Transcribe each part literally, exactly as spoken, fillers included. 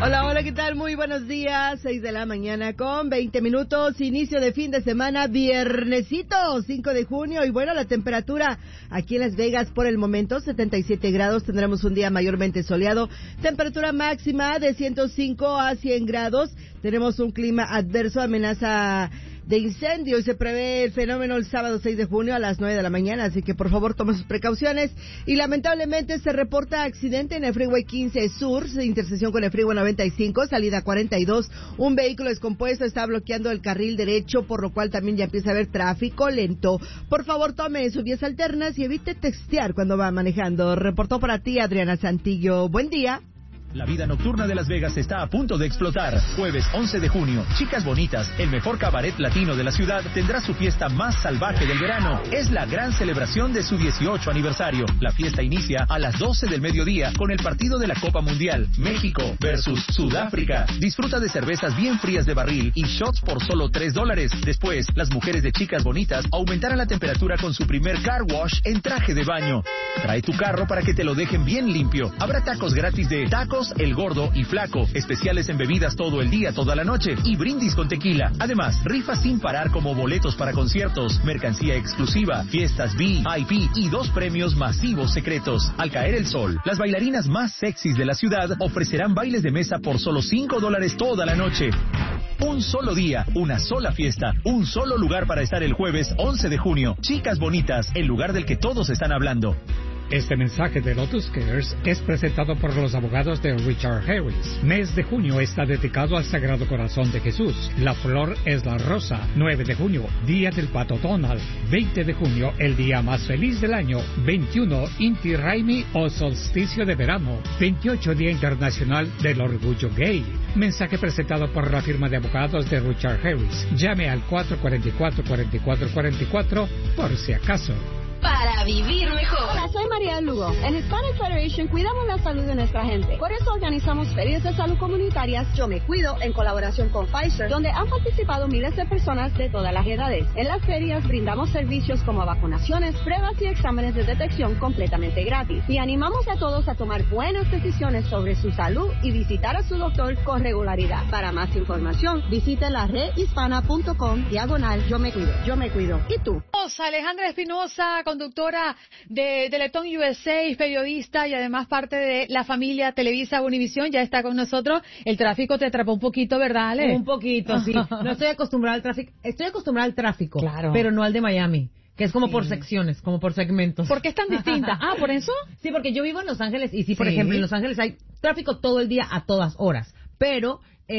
Hola, hola, ¿qué tal? Muy buenos días, seis de la mañana con veinte minutos, inicio de fin de semana, viernesito, cinco de junio, y bueno, la temperatura aquí en Las Vegas por el momento, setenta y siete grados, tendremos un día mayormente soleado, temperatura máxima de ciento cinco a cien grados, tenemos un clima adverso, amenaza de incendio y se prevé el fenómeno el sábado seis de junio a las nueve de la mañana, así que por favor tome sus precauciones. Y lamentablemente se reporta accidente en el Freeway quince Sur, intersección con el Freeway noventa y cinco, salida cuarenta y dos. Un vehículo descompuesto está bloqueando el carril derecho, por lo cual también ya empieza a haber tráfico lento. Por favor tome sus vías alternas y evite textear cuando va manejando. Reportó para ti Adriana Santillo. Buen día. La vida nocturna de Las Vegas está a punto de explotar. Jueves once de junio, Chicas Bonitas, el mejor cabaret latino de la ciudad, tendrá su fiesta más salvaje del verano. Es la gran celebración de su dieciocho aniversario. La fiesta inicia a las doce del mediodía con el partido de la Copa Mundial, México versus Sudáfrica. Disfruta de cervezas bien frías de barril y shots por solo tres dólares. Después, las mujeres de Chicas Bonitas aumentarán la temperatura con su primer car wash en traje de baño. Trae tu carro para que te lo dejen bien limpio. Habrá tacos gratis de Tacos El Gordo y Flaco, especiales en bebidas todo el día, toda la noche, y brindis con tequila. Además, rifas sin parar como boletos para conciertos, mercancía exclusiva, fiestas V I P y dos premios masivos secretos. Al caer el sol, las bailarinas más sexys de la ciudad ofrecerán bailes de mesa por solo cinco dólares toda la noche. Un solo día, una sola fiesta, un solo lugar para estar el jueves once de junio. Chicas Bonitas, el lugar del que todos están hablando. Este mensaje de Lotus Cares es presentado por los abogados de Richard Harris. Mes de junio está dedicado al Sagrado Corazón de Jesús. La flor es la rosa. nueve de junio, Día del Pato Donald. veinte de junio, el día más feliz del año. veintiuno, Inti Raymi o solsticio de verano. veintiocho, Día Internacional del Orgullo Gay. Mensaje presentado por la firma de abogados de Richard Harris. Llame al cuatro cuatro cuatro, cuatro cuatro cuatro cuatro por si acaso. Para vivir mejor. Hola, soy María Lugo. En Hispanic Federation cuidamos la salud de nuestra gente. Por eso organizamos ferias de salud comunitarias Yo Me Cuido en colaboración con Pfizer, donde han participado miles de personas de todas las edades. En las ferias brindamos servicios como vacunaciones, pruebas y exámenes de detección completamente gratis. Y animamos a todos a tomar buenas decisiones sobre su salud y visitar a su doctor con regularidad. Para más información, visite la red hispana punto com diagonal Yo Me Cuido. Yo Me Cuido. ¿Y tú? Alejandra Espinosa, conductora de Teletón U S A, periodista y además parte de la familia Televisa Univisión, ya está con nosotros. El tráfico te atrapó un poquito, ¿verdad, Ale? Un poquito, sí. No estoy acostumbrada al tráfico. Estoy acostumbrada al tráfico, claro, pero no al de Miami, que es como sí, por secciones, como por segmentos. ¿Por qué es tan distinta? Ah, ¿por eso? Sí, porque yo vivo en Los Ángeles y sí, por sí, ejemplo, en Los Ángeles hay tráfico todo el día a todas horas, pero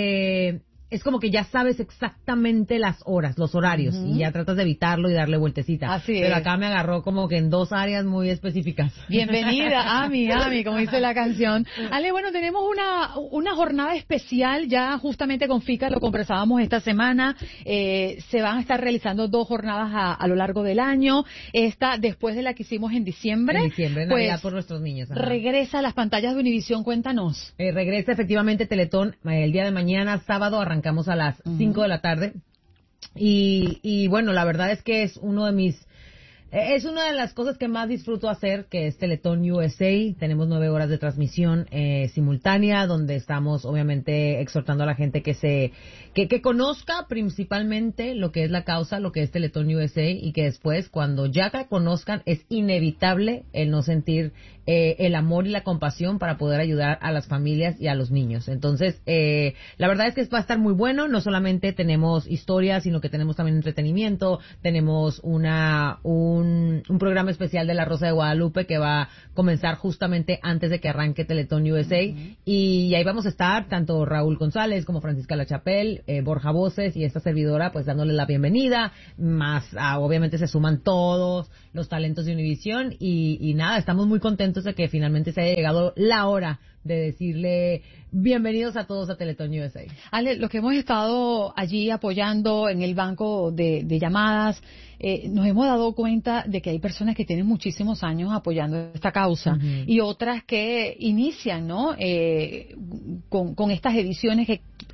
eh, es como que ya sabes exactamente las horas, los horarios, uh-huh, y ya tratas de evitarlo y darle vueltecita. Así Pero es. Acá me agarró como que en dos áreas muy específicas. Bienvenida, Ami, Ami, como dice la canción. Ale, bueno, tenemos una una jornada especial ya justamente con FICA, lo conversábamos esta semana. Eh, se van a estar realizando dos jornadas a, a lo largo del año. Esta, después de la que hicimos en diciembre. En diciembre, pues, Navidad por nuestros niños. Ajá. Regresa a las pantallas de Univisión, cuéntanos. Eh, regresa efectivamente Teletón eh, el día de mañana, sábado, arrancamos a las cinco de la tarde y, y bueno, la verdad es que es uno de mis es una de las cosas que más disfruto hacer, que es Teletón U S A. Tenemos nueve horas de transmisión eh, simultánea, donde estamos obviamente exhortando a la gente que se que, que conozca principalmente lo que es la causa, lo que es Teletón U S A, y que después, cuando ya la conozcan, es inevitable el no sentir eh, el amor y la compasión para poder ayudar a las familias y a los niños. Entonces, eh, la verdad es que va a estar muy bueno. No solamente tenemos historias, sino que tenemos también entretenimiento. Tenemos una un Un, un programa especial de La Rosa de Guadalupe que va a comenzar justamente antes de que arranque Teletón U S A, uh-huh, y ahí vamos a estar tanto Raúl González como Francisca Lachapelle, eh, Borja Voces y esta servidora, pues dándole la bienvenida, más ah, obviamente se suman todos los talentos de Univisión y, y nada, estamos muy contentos de que finalmente se haya llegado la hora de decirle bienvenidos a todos a Teletón U S A. Ale, los que hemos estado allí apoyando en el banco de, de llamadas, eh, nos hemos dado cuenta de que hay personas que tienen muchísimos años apoyando esta causa, uh-huh, y otras que inician, ¿no? Eh, con, con estas ediciones que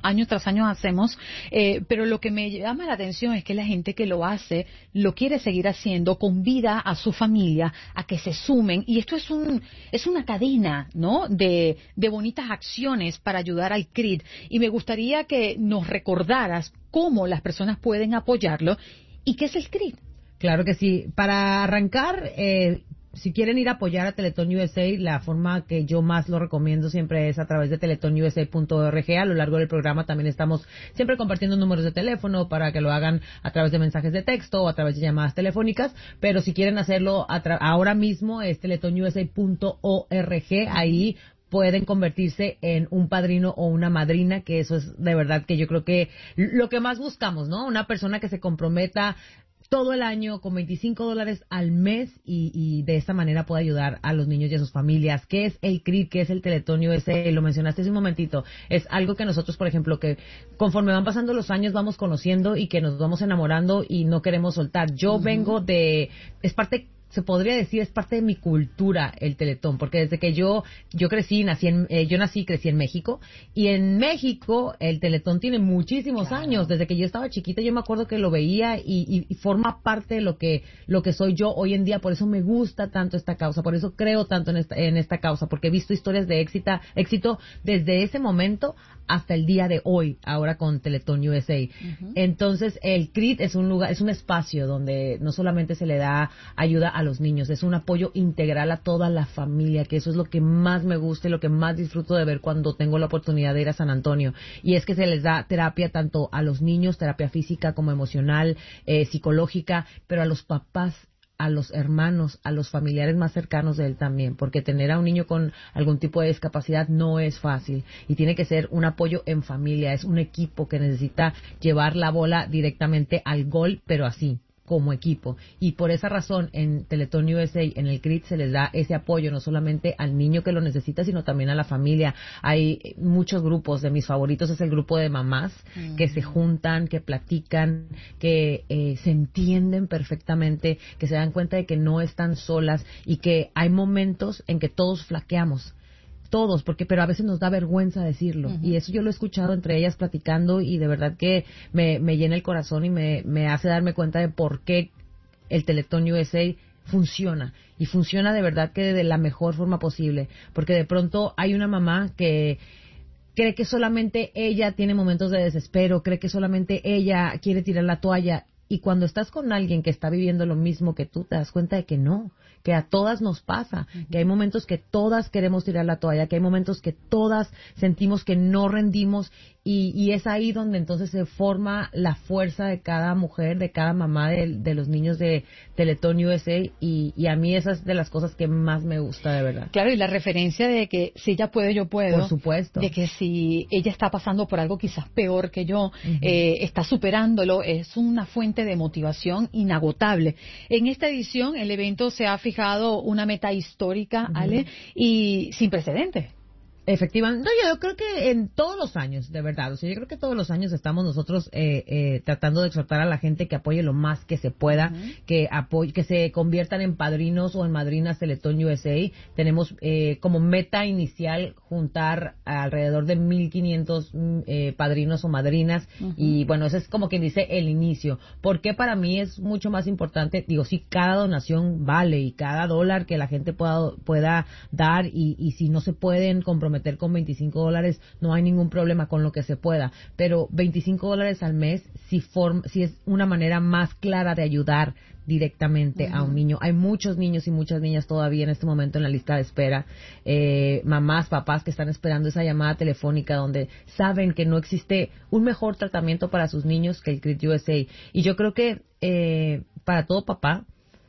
año tras año hacemos, eh, pero lo que me llama la atención es que la gente que lo hace lo quiere seguir haciendo, convida a su familia a que se sumen, y esto es un es una cadena, ¿no?, de, de bonitas acciones para ayudar al C R I D, y me gustaría que nos recordaras cómo las personas pueden apoyarlo y qué es el C R I D. Claro que sí. Para arrancar, eh, si quieren ir a apoyar a Teletón U S A, la forma que yo más lo recomiendo siempre es a través de teletón u s a punto org. A lo largo del programa también estamos siempre compartiendo números de teléfono para que lo hagan a través de mensajes de texto o a través de llamadas telefónicas, pero si quieren hacerlo a tra- ahora mismo es teletón u s a punto org. Ahí pueden convertirse en un padrino o una madrina, que eso es de verdad que yo creo que lo que más buscamos, ¿no? Una persona que se comprometa todo el año con veinticinco dólares al mes y, y de esta manera puede ayudar a los niños y a sus familias. ¿Qué es el C R I D? ¿Qué es el Teletón U S A? Lo mencionaste hace un momentito. Es algo que nosotros, por ejemplo, que conforme van pasando los años vamos conociendo y que nos vamos enamorando y no queremos soltar. Yo uh-huh. vengo de... es parte... se podría decir, es parte de mi cultura el Teletón, porque desde que yo yo crecí, nací en, eh, yo nací y crecí en México, y en México el Teletón tiene muchísimos claro. años. Desde que yo estaba chiquita yo me acuerdo que lo veía y, y, y forma parte de lo que lo que soy yo hoy en día. Por eso me gusta tanto esta causa, por eso creo tanto en esta, en esta causa, porque he visto historias de éxito, éxito desde ese momento hasta el día de hoy, ahora con Teletón U S A. Uh-huh. Entonces el C R I D es un lugar, es un espacio donde no solamente se le da ayuda a los niños, es un apoyo integral a toda la familia, que eso es lo que más me gusta y lo que más disfruto de ver cuando tengo la oportunidad de ir a San Antonio, y es que se les da terapia tanto a los niños, terapia física como emocional, eh, psicológica, pero a los papás, a los hermanos, a los familiares más cercanos de él también, porque tener a un niño con algún tipo de discapacidad no es fácil y tiene que ser un apoyo en familia, es un equipo que necesita llevar la bola directamente al gol, pero así, como equipo. Y por esa razón en Teletón U S A, en el C R I D, se les da ese apoyo no solamente al niño que lo necesita, sino también a la familia. Hay muchos grupos, de mis favoritos es el grupo de mamás mm. que se juntan, que platican, que eh, se entienden perfectamente, que se dan cuenta de que no están solas y que hay momentos en que todos flaqueamos. Todos, porque pero a veces nos da vergüenza decirlo. Uh-huh. Y eso yo lo he escuchado entre ellas platicando y de verdad que me, me llena el corazón y me, me hace darme cuenta de por qué el Teletón U S A funciona. Y funciona de verdad que de la mejor forma posible. Porque de pronto hay una mamá que cree que solamente ella tiene momentos de desespero, cree que solamente ella quiere tirar la toalla. Y cuando estás con alguien que está viviendo lo mismo que tú, te das cuenta de que no, que a todas nos pasa, uh-huh. que hay momentos que todas queremos tirar la toalla, que hay momentos que todas sentimos que no rendimos, y, y es ahí donde entonces se forma la fuerza de cada mujer, de cada mamá de, de los niños de Teletón U S A, y, y a mí esa es de las cosas que más me gusta, de verdad. Claro, y la referencia de que si ella puede, yo puedo. Por supuesto. De que si ella está pasando por algo quizás peor que yo, uh-huh. eh, está superándolo, es una fuente de motivación inagotable. En esta edición el evento se ha fijado una meta histórica, uh-huh. Ale, y sin precedentes. Efectivamente, no, yo creo que en todos los años, de verdad, o sea, yo creo que todos los años estamos nosotros eh, eh, tratando de exhortar a la gente que apoye lo más que se pueda, uh-huh. que apoye, que se conviertan en padrinos o en madrinas Teletón U S A. Tenemos eh, como meta inicial juntar alrededor de mil quinientos eh, padrinos o madrinas, uh-huh. y bueno, ese es como quien dice el inicio. Porque para mí es mucho más importante, digo, sí, cada donación vale y cada dólar que la gente pueda pueda dar, y, y si no se pueden comprometer meter con veinticinco dólares, no hay ningún problema con lo que se pueda, pero veinticinco dólares al mes si, form, si es una manera más clara de ayudar directamente uh-huh. a un niño. Hay muchos niños y muchas niñas todavía en este momento en la lista de espera, eh, mamás, papás que están esperando esa llamada telefónica donde saben que no existe un mejor tratamiento para sus niños que el C R I D U S A. Y yo creo que eh, para todo papá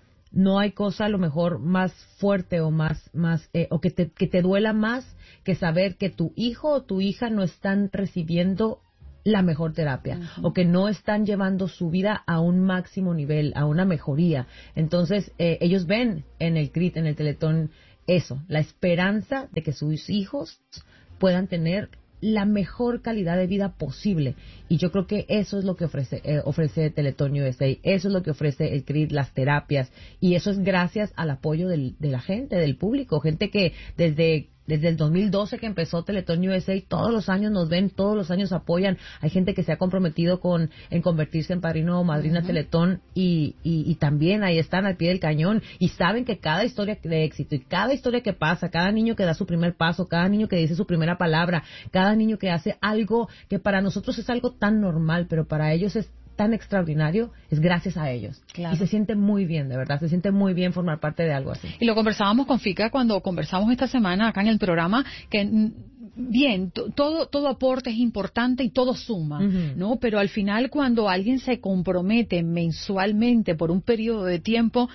no hay cosa a lo mejor más fuerte o más más eh, o que te que te duela más que saber que tu hijo o tu hija no están recibiendo la mejor terapia, uh-huh. o que no están llevando su vida a un máximo nivel, a una mejoría. Entonces eh, ellos ven en el C R I D, en el Teletón, eso, la esperanza de que sus hijos puedan tener la mejor calidad de vida posible. Y yo creo que eso es lo que ofrece eh, ofrece Teletón U S A, eso es lo que ofrece el C R I D, las terapias, y eso es gracias al apoyo del, de la gente, del público, gente que desde desde el dos mil doce que empezó Teletón U S A, todos los años nos ven, todos los años apoyan. Hay gente que se ha comprometido con en convertirse en padrino o madrina uh-huh. Teletón y, y, y también ahí están al pie del cañón y saben que cada historia de éxito y cada historia que pasa, cada niño que da su primer paso, cada niño que dice su primera palabra, cada niño que hace algo que para nosotros es algo tan normal, pero para ellos es tan extraordinario, es gracias a ellos. Claro. Y se siente muy bien, de verdad, se siente muy bien formar parte de algo así. Y lo conversábamos con Fica cuando conversamos esta semana acá en el programa, que bien, t- todo todo aporte es importante y todo suma, uh-huh. ¿no? Pero al final cuando alguien se compromete mensualmente por un periodo de tiempo,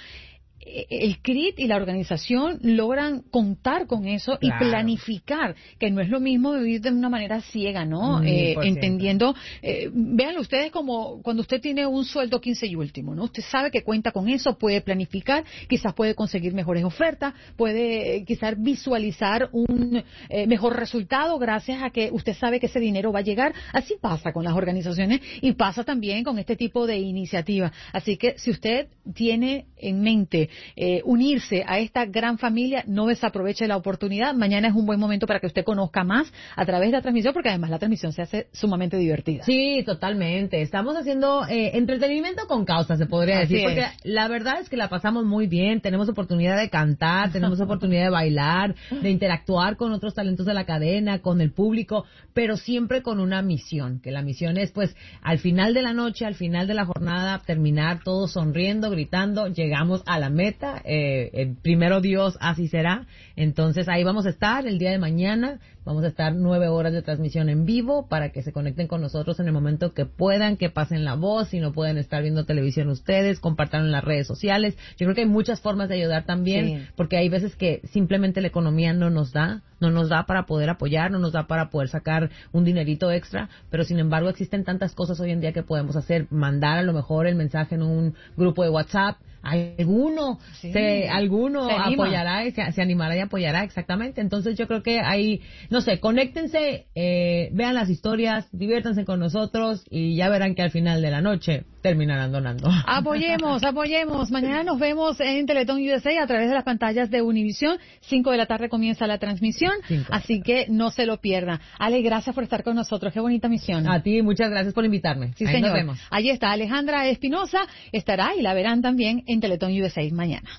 el C R I T y la organización logran contar con eso claro. y planificar, que no es lo mismo vivir de una manera ciega, ¿no? Eh, entendiendo, eh, véanlo ustedes como cuando usted tiene un sueldo quince y último, ¿no? Usted sabe que cuenta con eso, puede planificar, quizás puede conseguir mejores ofertas, puede eh, quizás visualizar un eh, mejor resultado gracias a que usted sabe que ese dinero va a llegar. Así pasa con las organizaciones y pasa también con este tipo de iniciativas. Así que si usted tiene en mente Eh, unirse a esta gran familia, no desaproveche la oportunidad. Mañana es un buen momento para que usted conozca más a través de la transmisión, porque además la transmisión se hace sumamente divertida. Sí, totalmente. Estamos haciendo eh, entretenimiento con causa, se podría Así decir, es. porque la verdad es que la pasamos muy bien. Tenemos oportunidad de cantar, tenemos oportunidad de bailar, de interactuar con otros talentos de la cadena, con el público, pero siempre con una misión, que la misión es, pues, al final de la noche, al final de la jornada, terminar todos sonriendo, gritando, llegamos a la meta, eh, eh, primero Dios, así será. Entonces ahí vamos a estar el día de mañana, vamos a estar nueve horas de transmisión en vivo para que se conecten con nosotros en el momento que puedan, que pasen la voz, si no pueden estar viendo televisión ustedes, compartan en las redes sociales. Yo creo que hay muchas formas de ayudar también, sí. porque hay veces que simplemente la economía no nos da, no nos da para poder apoyar, no nos da para poder sacar un dinerito extra, pero sin embargo existen tantas cosas hoy en día que podemos hacer, mandar a lo mejor el mensaje en un grupo de WhatsApp, alguno sí. se, alguno se apoyará y se, se animará y apoyará, exactamente. Entonces yo creo que ahí, no sé, conéctense, eh, vean las historias, diviértanse con nosotros y ya verán que al final de la noche terminarán donando. Apoyemos, apoyemos. Mañana nos vemos en Teletón U S A a través de las pantallas de Univisión. Cinco de la tarde comienza la transmisión, Cinco. así que no se lo pierdan. Ale, gracias por estar con nosotros. Qué bonita misión. A ti, muchas gracias por invitarme. Sí, Ahí señor. Nos vemos. Allí está Alejandra Espinosa, estará y la verán también en Teletón U S A mañana.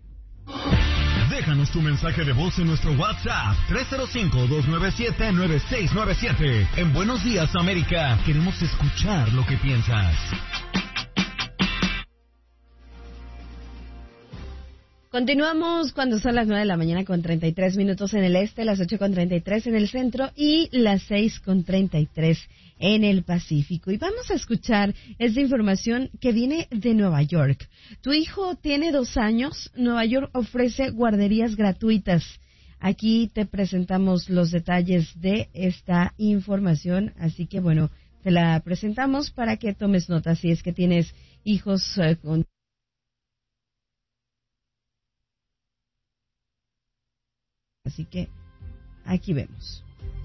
Déjanos tu mensaje de voz en nuestro WhatsApp tres cero cinco, dos nueve siete, nueve seis nueve siete. En Buenos Días, América, queremos escuchar lo que piensas. Continuamos cuando son las nueve de la mañana con treinta y tres minutos en el este, las ocho con treinta y tres en el centro y las seis con treinta y tres en el Pacífico. Y vamos a escuchar esta información que viene de Nueva York. Tu hijo tiene dos años, Nueva York ofrece guarderías gratuitas. Aquí te presentamos los detalles de esta información, así que bueno, te la presentamos para que tomes nota si es que tienes hijos eh, con Así que aquí vemos.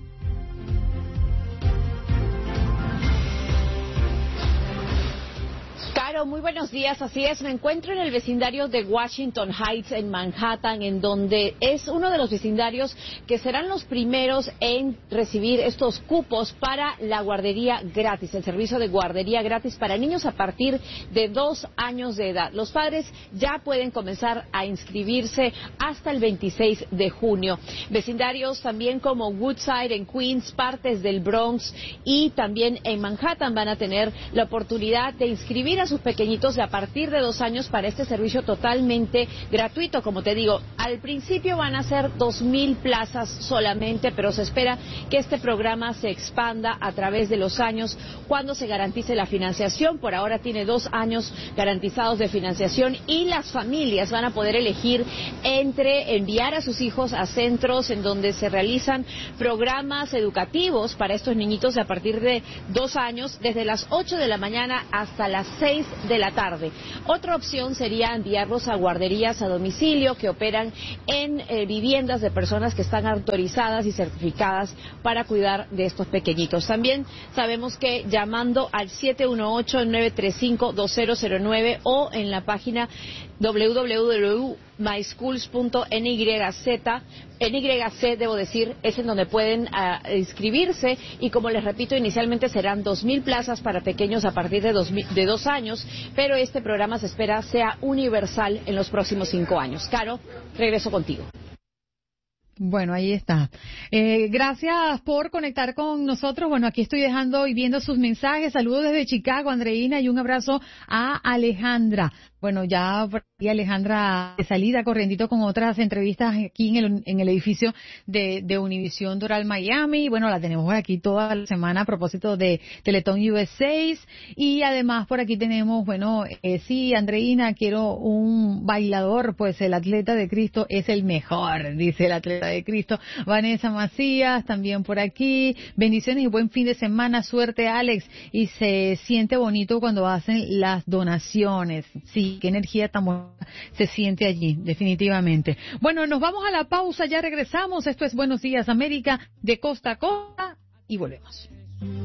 Caro, muy buenos días. Así es, me encuentro en el vecindario de Washington Heights en Manhattan, en donde es uno de los vecindarios que serán los primeros en recibir estos cupos para la guardería gratis, el servicio de guardería gratis para niños a partir de dos años de edad. Los padres ya pueden comenzar a inscribirse hasta el veintiséis de junio. Vecindarios también como Woodside en Queens, partes del Bronx y también en Manhattan van a tener la oportunidad de inscribir a sus pequeñitos de a partir de dos años para este servicio totalmente gratuito. Como te digo, al principio van a ser dos mil plazas solamente, pero se espera que este programa se expanda a través de los años cuando se garantice la financiación. Por ahora tiene dos años garantizados de financiación y las familias van a poder elegir entre enviar a sus hijos a centros en donde se realizan programas educativos para estos niñitos de a partir de dos años, desde las ocho de la mañana hasta las seis de la tarde. Otra opción sería enviarlos a guarderías a domicilio que operan en eh, viviendas de personas que están autorizadas y certificadas para cuidar de estos pequeñitos. También sabemos que llamando al siete uno ocho, nueve tres cinco, dos cero cero nueve o en la página doble u doble u doble u punto my schools punto n y z. N Y C, debo decir, es en donde pueden uh, inscribirse, y como les repito, inicialmente serán dos mil plazas para pequeños a partir de dos, de dos años, pero este programa se espera sea universal en los próximos cinco años. Caro, regreso contigo. Bueno, ahí está. Eh, gracias por conectar con nosotros. Bueno, aquí estoy dejando y viendo sus mensajes. Saludos desde Chicago, Andreina, y un abrazo a Alejandra. Bueno, ya por aquí Alejandra de salida, corriendito con otras entrevistas aquí en el, en el edificio de, de Univisión Doral Miami. Bueno, la tenemos por aquí toda la semana a propósito de Teletón U S seis. Y además por aquí tenemos, bueno, eh, sí, Andreina, quiero un bailador, pues el atleta de Cristo es el mejor, dice el atleta de Cristo. Vanessa Macías, también por aquí. Bendiciones y buen fin de semana. Suerte, Alex. Y se siente bonito cuando hacen las donaciones. Sí, qué energía tan buena se siente allí, definitivamente. Bueno, nos vamos a la pausa, ya regresamos. Esto es Buenos Días América, de costa a costa, y volvemos.